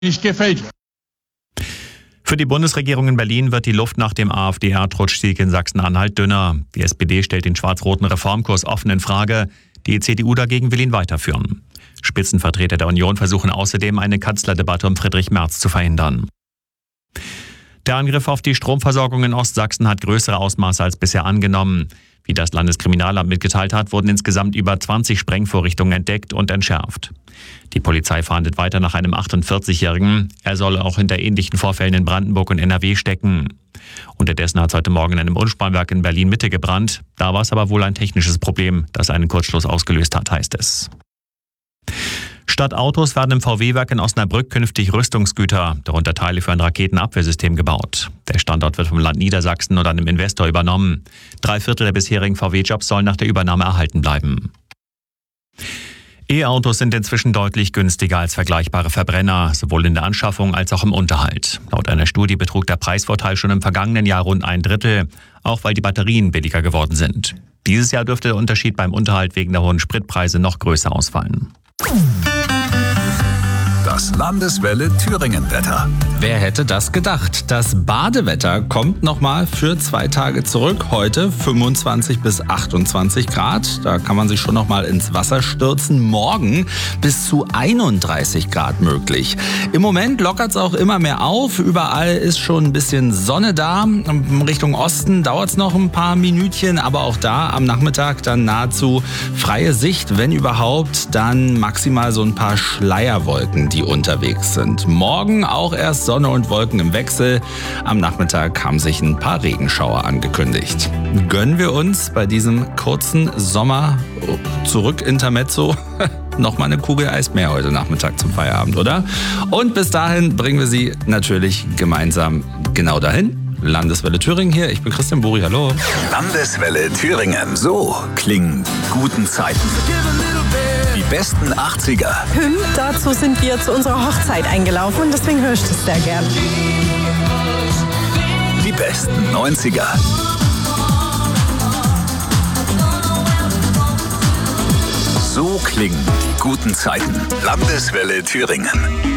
nicht gefällt. Für die Bundesregierung in Berlin wird die Luft nach dem AfD-Erdrutschsieg in Sachsen-Anhalt dünner. Die SPD stellt den schwarz-roten Reformkurs offen in Frage. Die CDU dagegen will ihn weiterführen. Spitzenvertreter der Union versuchen außerdem, eine Kanzlerdebatte um Friedrich Merz zu verhindern. Der Angriff auf die Stromversorgung in Ostsachsen hat größere Ausmaße als bisher angenommen. Wie das Landeskriminalamt mitgeteilt hat, wurden insgesamt über 20 Sprengvorrichtungen entdeckt und entschärft. Die Polizei fahndet weiter nach einem 48-Jährigen. Er soll auch hinter ähnlichen Vorfällen in Brandenburg und NRW stecken. Unterdessen hat es heute Morgen in einem Umspannwerk in Berlin-Mitte gebrannt. Da war es aber wohl ein technisches Problem, das einen Kurzschluss ausgelöst hat, heißt es. Statt Autos werden im VW-Werk in Osnabrück künftig Rüstungsgüter, darunter Teile für ein Raketenabwehrsystem, gebaut. Der Standort wird vom Land Niedersachsen oder einem Investor übernommen. 3/4 der bisherigen VW-Jobs sollen nach der Übernahme erhalten bleiben. E-Autos sind inzwischen deutlich günstiger als vergleichbare Verbrenner, sowohl in der Anschaffung als auch im Unterhalt. Laut einer Studie betrug der Preisvorteil schon im vergangenen Jahr rund 1/3, auch weil die Batterien billiger geworden sind. Dieses Jahr dürfte der Unterschied beim Unterhalt wegen der hohen Spritpreise noch größer ausfallen. Das Landeswelle Thüringen-Wetter. Wer hätte das gedacht? Das Badewetter kommt nochmal für 2 Tage zurück. Heute 25 bis 28 Grad. Da kann man sich schon nochmal ins Wasser stürzen. Morgen bis zu 31 Grad möglich. Im Moment lockert es auch immer mehr auf. Überall ist schon ein bisschen Sonne da. In Richtung Osten dauert es noch ein paar Minütchen. Aber auch da am Nachmittag dann nahezu freie Sicht. Wenn überhaupt, dann maximal so ein paar Schleierwolken, die unterwegs sind. Morgen auch erst Sonne und Wolken im Wechsel. Am Nachmittag haben sich ein paar Regenschauer angekündigt. Gönnen wir uns bei diesem kurzen Sommer-Zurück-Intermezzo nochmal eine Kugel Eis mehr heute Nachmittag zum Feierabend, oder? Und bis dahin bringen wir Sie natürlich gemeinsam genau dahin. Landeswelle Thüringen hier. Ich bin Christian Buri. Hallo. Landeswelle Thüringen. So klingen guten Zeiten. Die besten 80er. Dazu sind wir zu unserer Hochzeit eingelaufen und deswegen höre ich das sehr gern. Die besten 90er. So klingen die guten Zeiten. Landeswelle Thüringen.